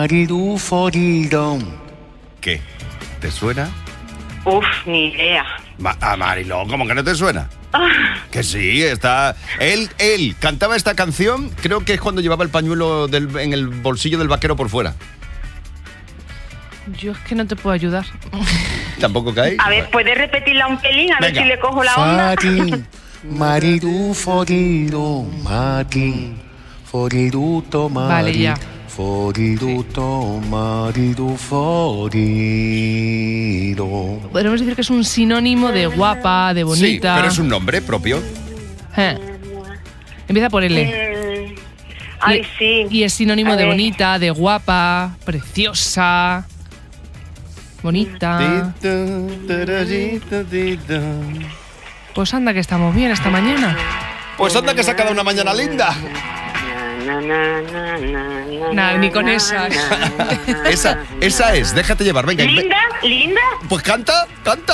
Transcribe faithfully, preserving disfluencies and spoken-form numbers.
¿Qué? ¿Te suena? Uf, ni idea. Ma- ah, Mariló, ¿cómo que no te suena? Ah, Que sí, está... Él, él cantaba esta canción, creo que es cuando llevaba el pañuelo del- en el bolsillo del vaquero por fuera. Yo es que no te puedo ayudar. ¿Tampoco cae? a ver, ¿puedes repetirla un pelín? A ver Venga. si le cojo la onda. Farin, marido forido, Martín, foriduto, Vale, ya. foriduto, marido forido. Podríamos decir que es un sinónimo de guapa, de bonita. Sí, pero es un nombre propio. Eh. Empieza por L. Mm, Ay, Y- sí. Y es sinónimo A de ver. bonita, de guapa, preciosa. Bonita. Pues anda que estamos bien esta mañana. Pues anda que se ha quedado una mañana linda. Na, na, na, na, na, Nada, ni con na, esa. na, na, Esa, esa es, déjate llevar, venga. ¿Linda? ¿Linda? Pues canta, canta.